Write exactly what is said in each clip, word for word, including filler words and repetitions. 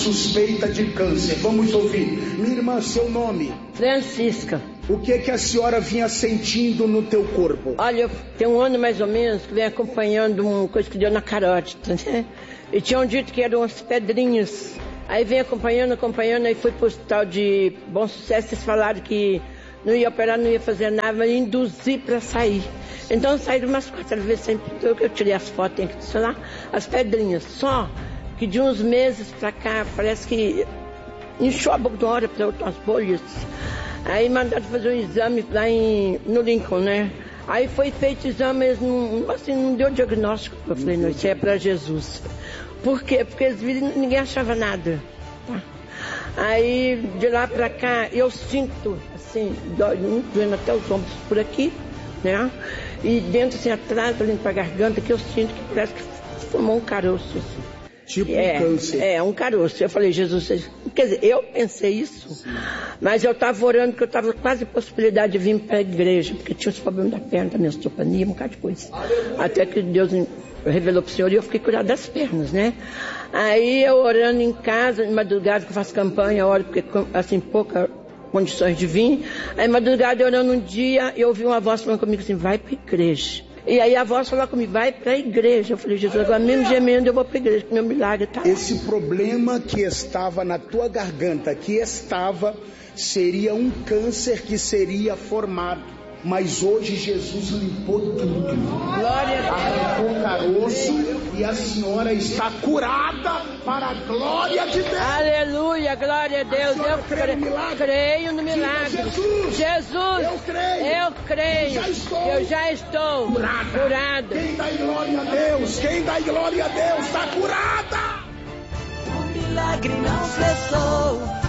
suspeita de câncer. Vamos ouvir. Minha irmã, seu nome? Francisca. O que é que a senhora vinha sentindo no teu corpo? Olha, tem um ano mais ou menos que vem acompanhando uma coisa que deu na carótida, né? E tinham dito que eram umas pedrinhas. Aí vem acompanhando, acompanhando, aí foi pro hospital de Bom Sucesso, eles falaram que não ia operar, não ia fazer nada, mas ia induzir para sair. Então saíram umas quatro vezes, sempre que eu tirei as fotos, tem que sei lá, as pedrinhas. Só que de uns meses para cá, parece que inchou a boca de uma hora para outra, umas bolhas. Aí mandaram fazer um exame lá em, no Lincoln, né? Aí foi feito o exame, mas não, assim, não deu diagnóstico. Eu falei, não, isso é para Jesus. Por quê? Porque eles viram, ninguém achava nada. Tá? Aí de lá para cá, eu sinto, assim, doendo até os ombros por aqui, né? E dentro, assim, atrás, ali pra garganta, que eu sinto que parece que formou um caroço, assim. Tipo é, um câncer. É, um caroço. Eu falei, Jesus, quer dizer, eu pensei isso, sim, mas eu estava orando que eu estava quase a possibilidade de vir para a igreja, porque tinha os problemas da perna, da minha osteopenia, um bocado de coisa. Até que Deus revelou para o Senhor e eu fiquei curada das pernas, né? Aí eu orando em casa, de madrugada, que eu faço campanha, oro, porque assim, pouca condições de vir. Aí madrugada, orando um dia, eu ouvi uma voz falando comigo assim, vai para a igreja. E aí a voz falou comigo, vai para a igreja. Eu falei, Jesus, agora mesmo gemendo eu vou para a igreja, que meu milagre está lá. Esse problema que estava na tua garganta, que estava, seria um câncer que seria formado. Mas hoje Jesus limpou tudo. Glória a Deus. Arrancou o caroço e a senhora está curada para a glória de Deus. Aleluia, glória a Deus. A eu crê no milagre? Creio no milagre. Jesus, Jesus, eu creio. Eu creio. Eu já estou, eu já estou curada. curada. Quem dá glória a Deus? Quem dá glória a Deus está curada. O milagre não cessou.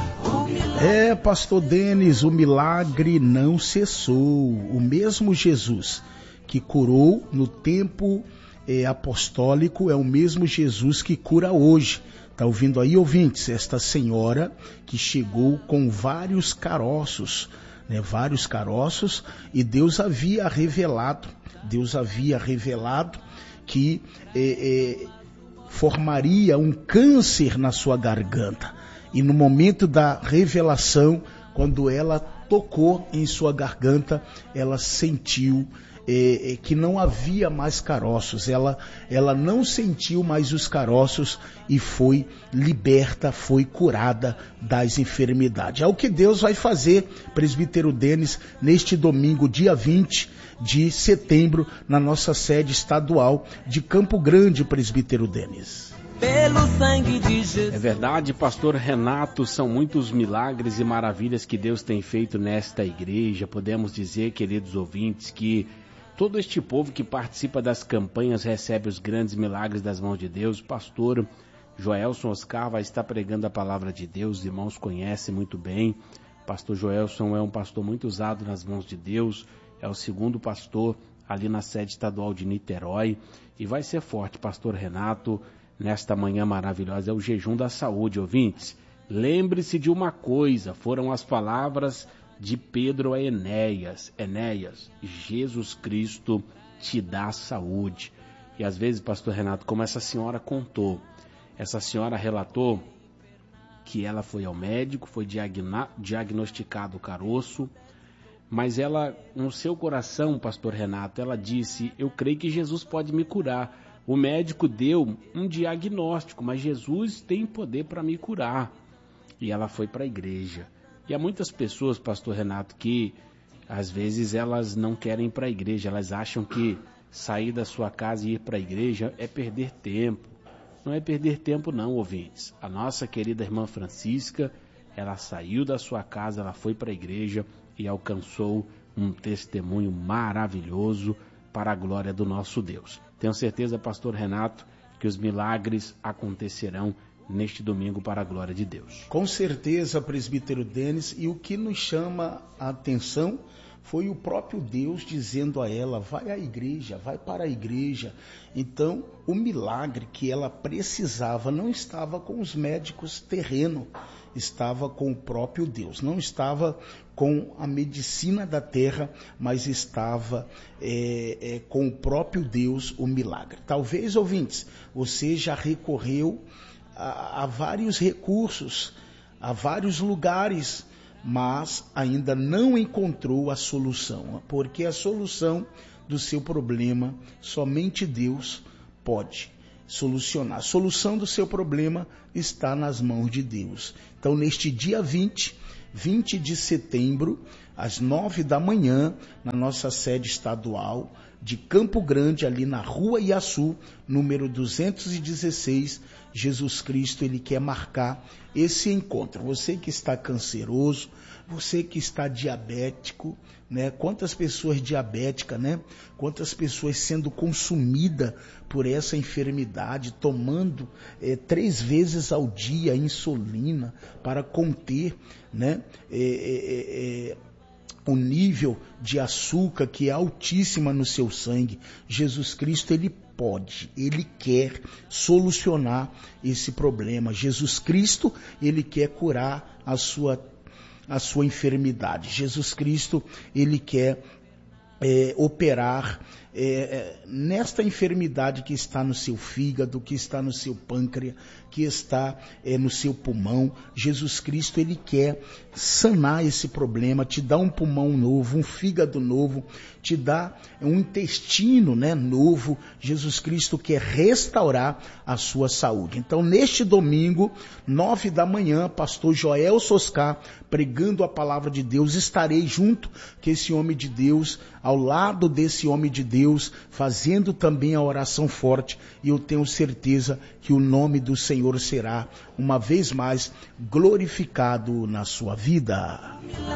É, pastor Denis, o milagre não cessou. O mesmo Jesus que curou no tempo é, apostólico é o mesmo Jesus que cura hoje. Tá ouvindo aí, ouvintes? Esta senhora que chegou com vários caroços, né, vários caroços, e Deus havia revelado, Deus havia revelado que é, é, formaria um câncer na sua garganta. E no momento da revelação, quando ela tocou em sua garganta, ela sentiu é, é, que não havia mais caroços. Ela, ela não sentiu mais os caroços e foi liberta, foi curada das enfermidades. É o que Deus vai fazer, presbítero Denis, neste domingo, dia vinte de setembro, na nossa sede estadual de Campo Grande, presbítero Denis. Pelo sangue de Jesus. É verdade, pastor Renato, são muitos milagres e maravilhas que Deus tem feito nesta igreja. Podemos dizer, queridos ouvintes, que todo este povo que participa das campanhas recebe os grandes milagres das mãos de Deus. O pastor Joelson Oscar vai estar pregando a palavra de Deus, os irmãos conhecem muito bem. Pastor Joelson é um pastor muito usado nas mãos de Deus, é o segundo pastor ali na sede estadual de Niterói. E vai ser forte, pastor Renato, nesta manhã maravilhosa, é o jejum da saúde, ouvintes. Lembre-se de uma coisa, foram as palavras de Pedro a Enéas. Enéas, Jesus Cristo te dá saúde. E às vezes, pastor Renato, como essa senhora contou, essa senhora relatou que ela foi ao médico, foi diagna- diagnosticado o caroço, mas ela, no seu coração, pastor Renato, ela disse, eu creio que Jesus pode me curar. O médico deu um diagnóstico, mas Jesus tem poder para me curar. E ela foi para a igreja. E há muitas pessoas, pastor Renato, que às vezes elas não querem ir para a igreja. Elas acham que sair da sua casa e ir para a igreja é perder tempo. Não é perder tempo não, ouvintes. A nossa querida irmã Francisca, ela saiu da sua casa, ela foi para a igreja e alcançou um testemunho maravilhoso para a glória do nosso Deus. Tenho certeza, pastor Renato, que os milagres acontecerão neste domingo para a glória de Deus. Com certeza, presbítero Denis, e o que nos chama a atenção foi o próprio Deus dizendo a ela, vai à igreja, vai para a igreja. Então, o milagre que ela precisava não estava com os médicos terreno, estava com o próprio Deus, não estava com a medicina da terra, mas estava é, é, com o próprio Deus, o milagre. Talvez, ouvintes, você já recorreu há, há vários recursos, há vários lugares, mas ainda não encontrou a solução, porque a solução do seu problema somente Deus pode solucionar. A solução do seu problema está nas mãos de Deus. Então, neste dia vinte, vinte de setembro, às nove da manhã, na nossa sede estadual de Campo Grande, ali na Rua Iaçu, número duzentos e dezesseis, Jesus Cristo, ele quer marcar esse encontro. Você que está canceroso, você que está diabético, né? Quantas pessoas diabéticas, né? Quantas pessoas sendo consumidas por essa enfermidade, tomando é, três vezes ao dia insulina para conter, né? É, é, é, o nível de açúcar que é altíssima no seu sangue. Jesus Cristo, ele pode, ele quer solucionar esse problema. Jesus Cristo, ele quer curar a sua, a sua enfermidade. Jesus Cristo, ele quer é, operar é, nesta enfermidade que está no seu fígado, que está no seu pâncreas, que está é, no seu pulmão. Jesus Cristo, ele quer sanar esse problema, te dá um pulmão novo, um fígado novo, te dá um intestino, né, novo. Jesus Cristo quer restaurar a sua saúde. Então, neste domingo, nove da manhã, pastor Joel Soscar, pregando a palavra de Deus, estarei junto com esse homem de Deus, ao lado desse homem de Deus, fazendo também a oração forte, e eu tenho certeza que o nome do Senhor será, uma vez mais, glorificado na sua vida.